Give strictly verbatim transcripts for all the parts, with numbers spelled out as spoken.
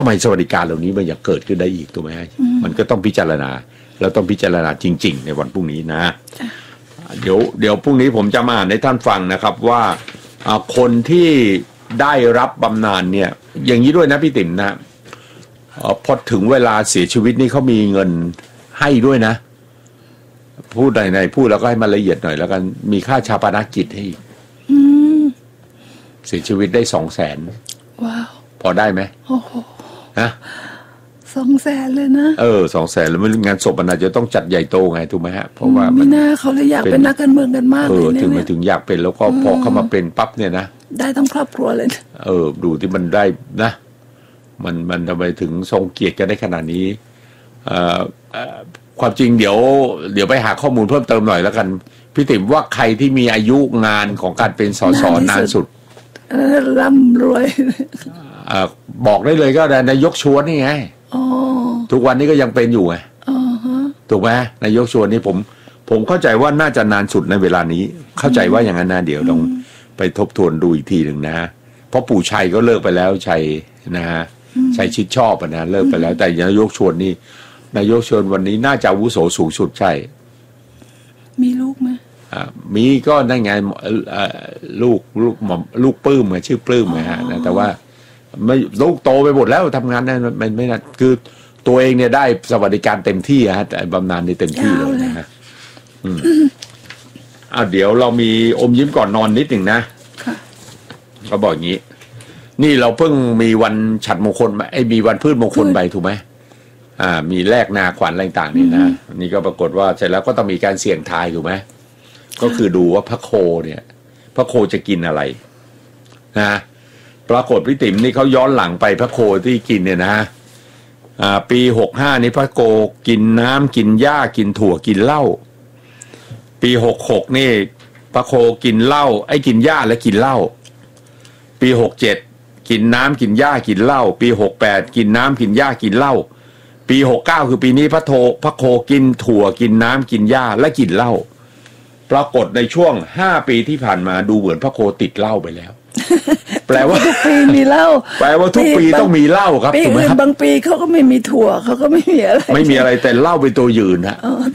ทำไมสวัสดิการเหล่านี้มันยังเกิดขึ้นได้อีกถูกไหมมันก็ต้องพิจารณาแล้วต้องพิจารณาจริงๆในวันพรุ่งนี้นะเดี๋ยวเดี๋ยวพรุ่งนี้ผมจะมาอ่านให้ท่านฟังนะครับว่าคนที่ได้รับบำนาญเนี่ยอย่างนี้ด้วยนะพี่ติ๋มนะพอถึงเวลาเสียชีวิตนี่เขามีเงินให้ด้วยนะพูดไหนๆพูดแล้วก็ให้มันละเอียดหน่อยแล้วกันมีค่าชาปนกิจให้อีกเสียชีวิตได้สองแสนว้าวพอได้ไหมโอ้โหฮะสองแสนเลยนะเออสองแสนแล้วงานศพมันอาจจะต้องจัดใหญ่โตไงถูกไหมฮะเพราะว่าไม่น่าเขาเลยอยากเป็นนักการเมืองกันมากเลยเนี่ยถึงไม่ถึงอยากเป็นแล้วก็พอเข้ามาเป็นปั๊บเนี่ยนะได้ทั้งครอบครัวเลยเออดูที่มันได้นะมันมันทำไมถึงทรงเกียรติกันได้ขนาดนี้เอ่อความจริงเดี๋ยวเดี๋ยวไปหาข้อมูลเพิ่มเติมหน่อยแล้วกันพี่ติ๋มว่าใครที่มีอายุงานของการเป็นสสนานสุดเออร่ำรวยอ่าบอกได้เลยก็นายกชวนนี่ไงทุกวันนี้ก็ยังเป็นอยู่ไงถูกไหมนายกชวนนี่ผมผมเข้าใจว่าน่าจะนานสุดในเวลานี้เข้าใจว่าอย่างนั้นนะเดี๋ยวลองไปทบทวนดูอีกทีหนึ่งนะเพราะปู่ชัยก็เลิกไปแล้วชัยนะฮะชัยชิดชอบนะเลิกไปแล้วแต่นายกชวนนี่นายกชวนวันนี้น่าจะอาวุโสสูงสุดใช่มีลูกไหมอ่ามีก็ได้ไงลูกลูกหม่อมลูกปลื้มไงชื่อปลื้มไงฮะแต่ว่าไม่ลูกโตไปหมดแล้วทำงานได้ไม่ไม่น่าคือตัวเองเนี่ยได้สวัสดิการเต็มที่ฮะแต่บำนาญนี่เต็มที่เลยนะฮะอืมอ่าเดี๋ยวเรามีอมยิ้มก่อนนอนนิดหนึ่งนะเขาบอกอย่างนี้นี่เราเพิ่งมีวันฉัตรมงคลไอ้มีวันพืชมงคลไปถูกไหมอ่ามีแลกนาขวัญอะไรต่างๆนี่นะนี่ก็ปรากฏว่าเสร็จแล้วก็ต้องมีการเสี่ยงทายถูกไหมก็คือดูว่าพระโคเนี่ยพระโคจะกินอะไรนะปรากฏพี่ติ๋มนี่เขาย้อนหลังไปพระโคที่กินเนี่ยนะอ่าปีหกห้านี่พระโคกินน้ำกินหญ้ากินถั่วกินเหล้าปีหกหกนี่พระโคกินเหล้าไอ้กินหญ้าและกินเหล้าปีหกเจ็ดกินน้ำกินหญ้ากินเหล้าปีหกแปดกินน้ำกินหญ้ากินเหล้าปีหกเก้าคือปีนี้พระโทพระโคกินถั่วกินน้ำกินหญ้าและกินเหล้าปรากฏในช่วงห้าปีที่ผ่านมาดูเหมือนพระโคติดเหล้าไปแล้วแปลว่าทุกปีมีเหล้าแปลว่าทุกปีต้องมีเหล้าครับถูกไหมครับบางปีเขาก็ไม่มีถั่วเขาก็ไม่มีอะไรไม่มีอะไรแต่เหล้าเป็นตัวยืนฮะ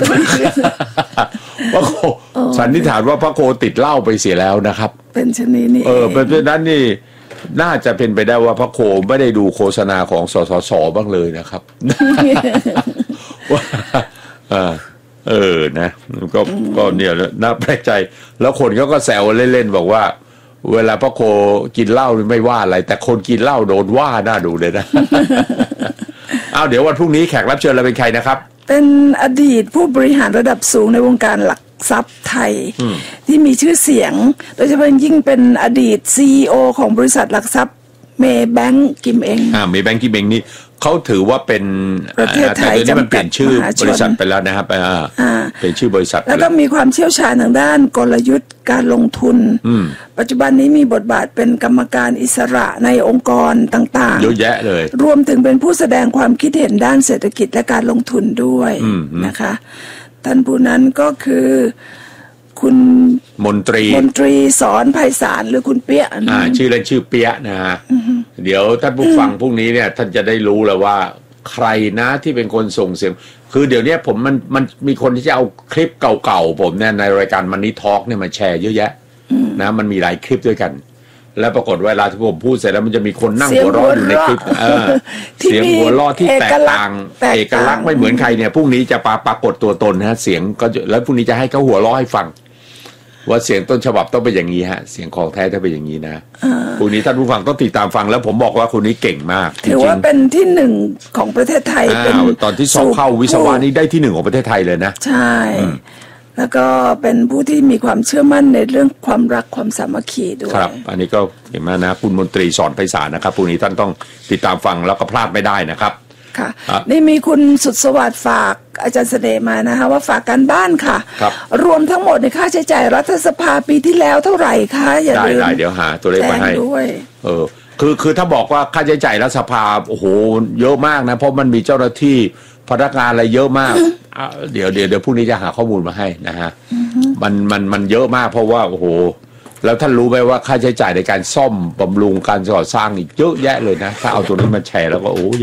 พระโคสันนิษฐานว่าพระโคติดเหล้าไปเสียแล้วนะครับเป็นชนิดนี้เออเป็นฉะนั้นนี่น่าจะเป็นไปได้ว่าพระโคไม่ได้ดูโฆษณาของสสสบ้างเลยนะครับว่าเออนะก็ก็เนี่ยน่าแปลกใจแล้วคนเขาก็แซวเล่นๆบอกว่าเวลาพระโคกินเหล้าไม่ว่าอะไรแต่คนกินเหล้าโดนว่าน่าดูเลยนะเอาเดี๋ยววันพรุ่งนี้แขกรับเชิญเราเป็นใครนะครับเป็นอดีตผู้บริหารระดับสูงในวงการหลักทรัพย์ไทยที่มีชื่อเสียงโดยเฉพาะยิ่งเป็นอดีต ซี อี โอ ของบริษัทหลักทรัพย์เมย์แบงก์กิมเองอ่าเมย์แบงก์กิมเองนี่เขาถือว่าเป็นประเทศไทยจำกัดชื่อบริษัทไปแล้วนะครับอ่าเป็นชื่อบริษัทแล้วก็มีความเชี่ยวชาญทางด้านกลยุทธ์การลงทุนปัจจุบันนี้มีบทบาทเป็นกรรมการอิสระในองค์กรต่างๆเยอะแยะเลยรวมถึงเป็นผู้แสดงความคิดเห็นด้านเศรษฐกิจและการลงทุนด้วยนะคะท่านผู้นั้นก็คือคุณมนตรีมนตรีสอนไพศาลหรือคุณเปี๊ยะอ่าชื่อเล่นชื่อเปี๊ยะนะฮะเดี๋ยวท่านผู้ฟังพรุ่งนี้เนี่ยท่านจะได้รู้แล้วว่าใครนะที่เป็นคนส่งเสียงคือเดี๋ยวนี้ผมมันมันมีคนที่จะเอาคลิปเก่าๆผมเนี่ยในรายการมันนี่ทอล์กเนี่ยมาแชร์เยอะแยะนะมันมีหลายคลิปด้วยกันแล้วปรากฏเวลาที่ผมพูดเสร็จแล้วมันจะมีคนนั่งหัวเราะอยู่ในคลิปเสียงหัวเราะที่แตกต่างเอกลักษณ์ไม่เหมือนใครเนี่ยพรุ่งนี้จะปรากฏตัวตนนะเสียงก็แล้วพรุ่งนี้จะให้เขาหัวเราะให้ฟังว่าเสียงต้นฉบับต้องเป็นอย่างนี้ฮะเสียงของแท้ต้องเป็นอย่างนี้นะคุณนี้ท่านผู้ฟังต้องติดตามฟังแล้วผมบอกว่าคุณนี้เก่งมากถือว่าเป็นที่หนึ่งของประเทศไทยเป็นตอนที่สอบเข้าวิศวะนี้ได้ที่หนึ่งของประเทศไทยเลยนะใช่แล้วก็เป็นผู้ที่มีความเชื่อมั่นในเรื่องความรักความสามัคคีด้วยครับอันนี้ก็เห็นไหมนะคุณมนตรีสอนไพศาลนะครับพรุ่งนี้ท่านต้องติดตามฟังแล้วก็พลาดไม่ได้นะครับค่ะนี่มีคุณสุดสวัสดิ์ฝากอาจารย์เสน่ห์มานะคะว่าฝากการบ้านค่ะรวมทั้งหมดในค่าใช้จ่ายรัฐสภาปีที่แล้วเท่าไหร่คะอย่าลืมได้เดี๋ยวหาตัวเลขมาให้ด้วยเออคือคือถ้าบอกว่าค่าใช้จ่ายรัฐสภาโอ้โหเยอะมากนะเพราะมันมีเจ้าหน้าที่พนักงานอะไรเยอะมากเดี๋ยวเดี๋ยวเดี๋ยวพรุ่งนี้จะหาข้อมูลมาให้นะฮะมันมันมันเยอะมากเพราะว่าโอ้โหแล้วท่านรู้ไหมว่าค่าใช้จ่ายในการซ่อมบำรุงการก่อสร้างอีกเยอะแยะเลยนะถ้าเอาตัวนี้มาแชร์แล้วก็โอ้